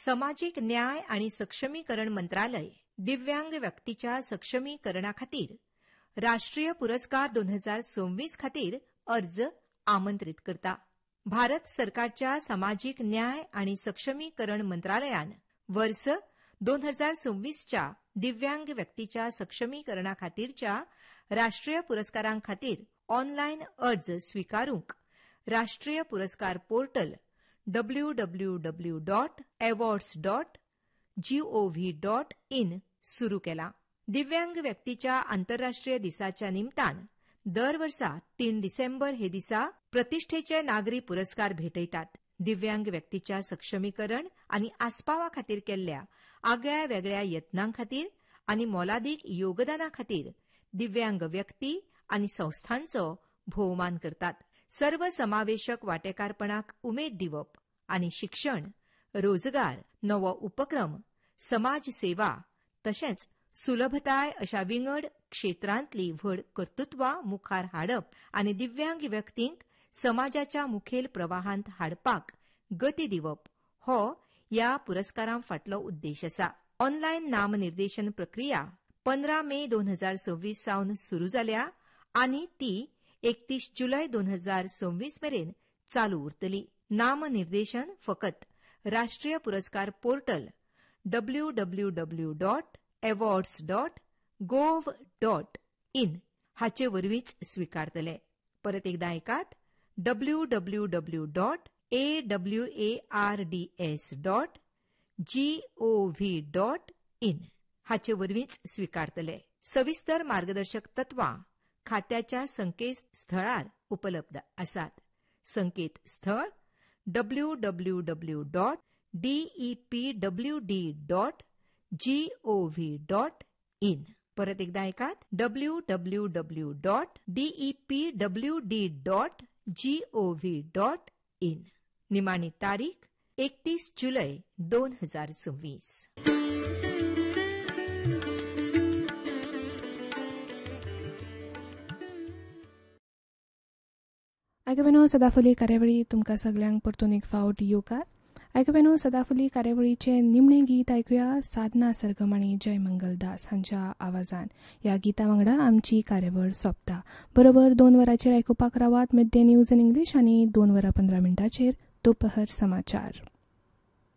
सामाजिक न्याय आणि सक्षमीकरण मंत्रालय दिव्यांग व्यक्तीच्या सक्षमीकरणा खातीर राष्ट्रीय पुरस्कार 2026 खातीर अर्ज आमंत्रित करता. भारत सरकारच्या सामाजिक न्याय आणि सक्षमीकरण मंत्रालयान वर्ष 2026च्या दिव्यांग व्यक्तीच्या सक्षमीकरणा खातीरच्या राष्ट्रीय पुरस्कारां खातीर ऑनलायन अर्ज स्वीकारूंक राष्ट्रीय पुरस्कार पोर्टल www.awards.gov.in सुरू केला. दिव्यांग व्यक्तीच्या आंतरराष्ट्रीय दिसाच्या निमतान दर वर्सा 3 डिसेंबर हे दिसा प्रतिष्ठेचे नागरी पुरस्कार भेटयतात. दिव्यांग व्यक्तीच्या सक्षमीकरण आणि आस्पावा खातीर केल्ल्या आगळ्या वेगळ्या यत्नां खातीर आणि मोलादीक योगदाना खातीर दिव्यांग व्यक्ती आणि संस्थांचो भोवमान करतात. सर्वसमावेशक वांटेकारपणाक उमेद दिवप आणि शिक्षण, रोजगार, नवो उपक्रम, समाज सेवा तशेंच सुलभताय अशा विंगड क्षेत्रांतली व्हड कर्तृत्वां मुखार हाडप आणि दिव्यांग व्यक्तींक समाजाच्या मुखेल प्रवाहांत हाडपाक गती दिवप हो ह्या पुरस्कारां फाटलो उद्देश आसा. ऑनलायन नामनिर्देशन प्रक्रिया 15 मे 2026 सावन सुरू जाल्या आनी ती 31 जुलै 2026 मेरेन चालू उरतली. नामनिर्देशन फकत राष्ट्रीय पुरस्कार पोर्टल www.awards.gov.in हाचे वरवींच स्वीकारतले. परत एकदा ऐकात www.awards.gov.in हाचे वरवींच स्वीकारतले. सविस्तर मार्गदर्शक तत्वां खात्याच्या संकेतस्थळार उपलब्ध आसात. संकेतस्थळ www.depwd.gov.in. परत एकदा ऐकात www.depwd.gov.in. निमाणी तारीख 31 जुलै 2026. आयकवेनो सदाफुली कार्यावळी तुमकां सगल्यांक परतून एक फावट येवकार. आयकवेनो सदाफुली कार्यावळीचे निमणे गीत ऐकुया साधना सरगम आणि जय मंगलदास हांच्या आवाजान. ह्या गिता वांगडा आमची कार्यावळ सोंपता. बरोबर 2 वरांचेर आयकुपाक रावात mid day news in English आणि 2 वरां 15 मिनटांचेर दोपहर समाचार.